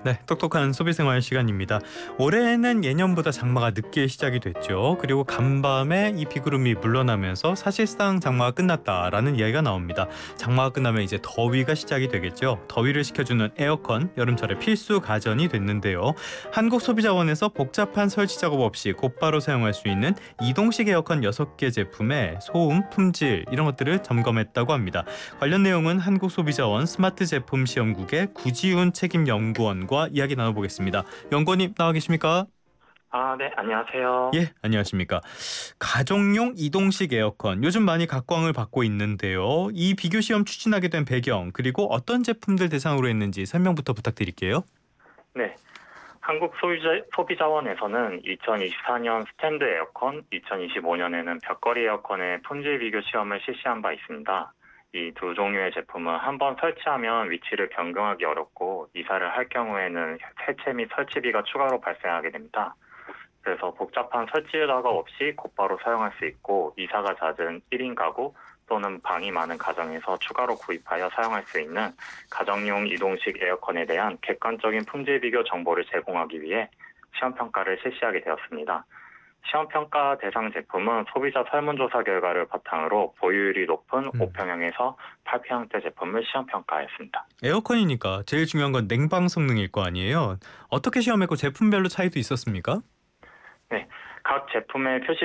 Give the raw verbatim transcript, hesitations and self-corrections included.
네, 똑똑한 소비생활 시간입니다. 올해는 예년보다 장마가 늦게 시작이 됐죠. 그리고 간밤에 이 비구름이 물러나면서 사실상 장마가 끝났다라는 이야기가 나옵니다. 장마가 끝나면 이제 더위가 시작이 되겠죠. 더위를 식혀주는 에어컨, 여름철의 필수 가전이 됐는데요. 한국소비자원에서 복잡한 설치 작업 없이 곧바로 사용할 수 있는 이동식 에어컨 여섯 개 제품의 소음, 품질 이런 것들을 점검했다고 합니다. 관련 내용은 한국소비자원 스마트 제품 시험국의 구지훈 책임연구원과 이야기 나눠보겠습니다. 연구원님 나와 계십니까? 아, 네, 안녕하세요. 예, 안녕하십니까. 가정용 이동식 에어컨 요즘 많이 각광을 받고 있는데요. 이 비교 시험 추진하게 된 배경 그리고 어떤 제품들 대상으로 했는지 설명부터 부탁드릴게요. 네, 한국 소비자, 소비자원에서는 이천이십사 년 스탠드 에어컨, 이천이십오 년에는 벽걸이 에어컨의 품질 비교 시험을 실시한 바 있습니다. 이 두 종류의 제품은 한번 설치하면 위치를 변경하기 어렵고 이사를 할 경우에는 세채 및 설치비가 추가로 발생하게 됩니다. 그래서 복잡한 설치 작업 없이 곧바로 사용할 수 있고 이사가 잦은 일 인 가구 또는 방이 많은 가정에서 추가로 구입하여 사용할 수 있는 가정용 이동식 에어컨에 대한 객관적인 품질 비교 정보를 제공하기 위해 시험평가를 실시하게 되었습니다. 시험평가 대상 제품은 소비자 설문조사 결과를 바탕으로 보유율이 높은 음, 오 평형에서 팔 평형대 제품을 시험평가했습니다. 에어컨이니까 제일 중요한 건 냉방 성능일 거 아니에요. 어떻게 시험했고 제품별로 차이도 있었습니까? 네, 각 제품의 표시